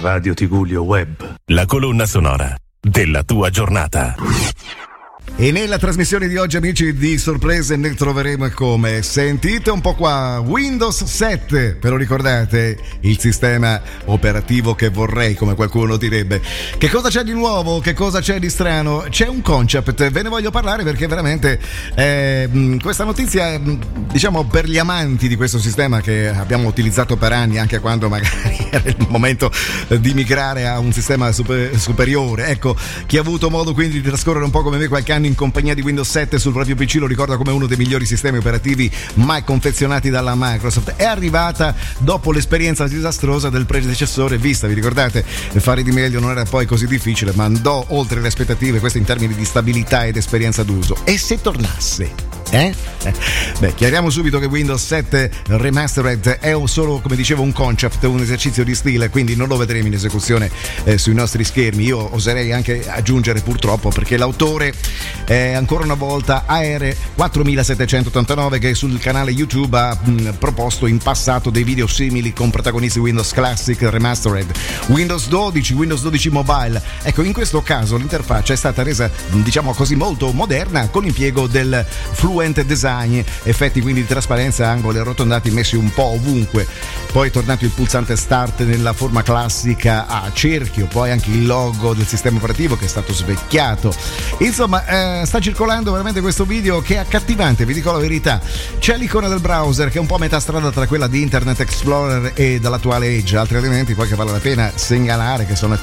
Radio Tigullio Web. La colonna sonora della tua giornata. E nella trasmissione di oggi, amici, di sorprese ne troveremo come. Sentite un po' qua, Windows 7, ve lo ricordate? Il sistema operativo che vorrei, come qualcuno direbbe. Che cosa c'è di nuovo? Che cosa c'è di strano? C'è un concept, ve ne voglio parlare perché veramente questa notizia, diciamo, per gli amanti di questo sistema che abbiamo utilizzato per anni, anche quando magari era il momento di migrare a un sistema superiore. Ecco, chi ha avuto modo quindi di trascorrere un po' come me qualche anno in compagnia di Windows 7 sul proprio PC lo ricorda come uno dei migliori sistemi operativi mai confezionati dalla Microsoft. È arrivata dopo l'esperienza disastrosa del predecessore Vista, vi ricordate? Fare di meglio non era poi così difficile, ma andò oltre le aspettative, questo in termini di stabilità ed esperienza d'uso. E se tornasse? Beh, chiariamo subito che Windows 7 Remastered è solo, come dicevo, un concept, un esercizio di stile, quindi non lo vedremo in esecuzione sui nostri schermi. Io oserei anche aggiungere, purtroppo, perché l'autore è ancora una volta AR4789, che sul canale YouTube ha proposto in passato dei video simili con protagonisti Windows Classic Remastered, Windows 12, Windows 12 Mobile. Ecco, in questo caso l'interfaccia è stata resa, diciamo così, molto moderna con l'impiego del Fluent Design, effetti quindi di trasparenza, angoli arrotondati messi un po' ovunque. Poi è tornato il pulsante Start nella forma classica a cerchio, poi anche il logo del sistema operativo che è stato svecchiato. Insomma, sta circolando veramente questo video che è accattivante, vi dico la verità. C'è l'icona del browser che è un po' a metà strada tra quella di Internet Explorer e dall'attuale Edge, altri elementi poi che vale la pena segnalare, che sono